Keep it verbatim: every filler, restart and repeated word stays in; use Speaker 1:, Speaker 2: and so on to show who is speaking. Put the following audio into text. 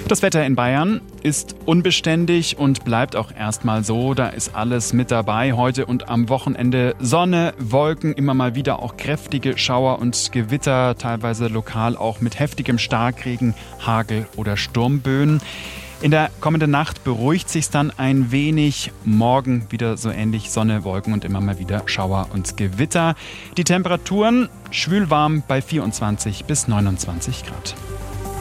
Speaker 1: Das Wetter in Bayern ist unbeständig und bleibt auch erstmal so. Da ist alles mit dabei. Heute und am Wochenende Sonne, Wolken, immer mal wieder auch kräftige Schauer und Gewitter, teilweise lokal auch mit heftigem Starkregen, Hagel oder Sturmböen. In der kommenden Nacht beruhigt sich's dann ein wenig. Morgen wieder so ähnlich Sonne, Wolken und immer mal wieder Schauer und Gewitter. Die Temperaturen schwül warm bei vierundzwanzig bis neunundzwanzig Grad.